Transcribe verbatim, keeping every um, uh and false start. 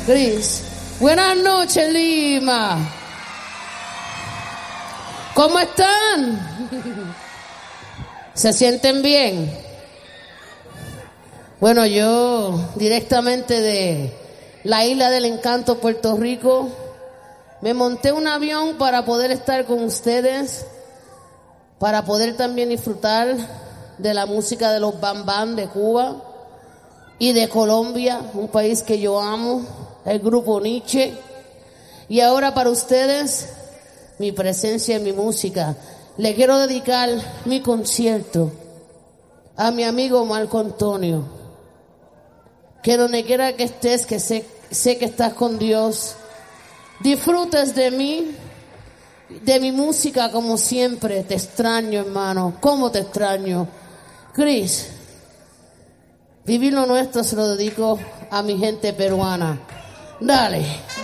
Cris. Buenas noches, Lima. ¿Cómo están? ¿Se sienten bien? Bueno, yo directamente de la Isla del Encanto, Puerto Rico, me monté un avión para poder estar con ustedes, para poder también disfrutar de la música de los Bam Bam de Cuba y de Colombia, un país que yo amo, el grupo Nietzsche. Y ahora para ustedes, mi presencia en mi música. Le quiero dedicar mi concierto a mi amigo Marco Antonio. Que donde quiera que estés, que sé, sé que estás con Dios, disfrutes de mí, de mi música como siempre. Te extraño, hermano. ¿Cómo te extraño? Cris, vivir lo nuestro se lo dedico a mi gente peruana. Dale.